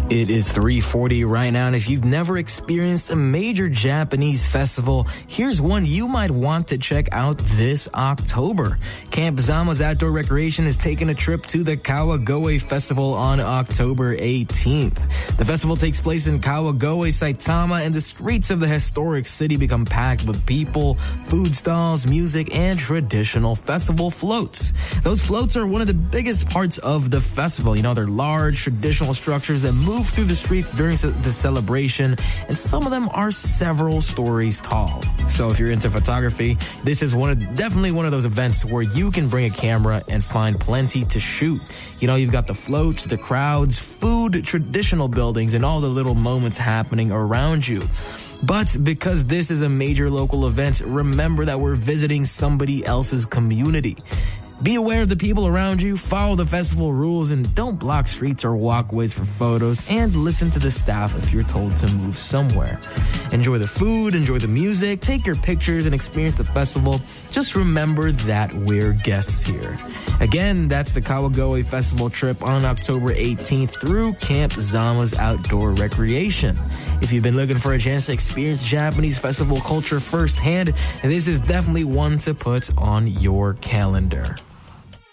It is 3:40 right now, and if you've never experienced a major Japanese festival, here's one you might want to check out this October. Camp Zama's Outdoor Recreation is taking a trip to the Kawagoe Festival on October 18th. The festival takes place in Kawagoe, Saitama, and the streets of the historic city become packed with people, food stalls, music, and traditional festival floats. Those floats are one of the biggest parts of the festival. You know, they're large, traditional structures that move through the streets during the celebration, and some of them are several stories tall. So if you're into photography, this is definitely one of those events where you can bring a camera and find plenty to shoot. You know, you've got the floats, the crowds, food, traditional buildings, and all the little moments happening around you. But because this is a major local event, remember that we're visiting somebody else's community. Be aware of the people around you, follow the festival rules, and don't block streets or walkways for photos, and listen to the staff if you're told to move somewhere. Enjoy the food, enjoy the music, take your pictures, and experience the festival. Just remember that we're guests here. Again, that's the Kawagoe Festival trip on October 18th through Camp Zama's Outdoor Recreation. If you've been looking for a chance to experience Japanese festival culture firsthand, this is definitely one to put on your calendar.